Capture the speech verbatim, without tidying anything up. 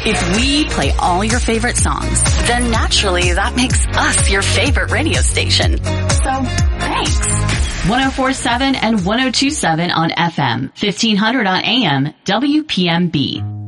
If we play all your favorite songs, then naturally that makes us your favorite radio station. So, thanks. one oh four point seven and one oh two point seven on F M, fifteen hundred on A M, W P M B.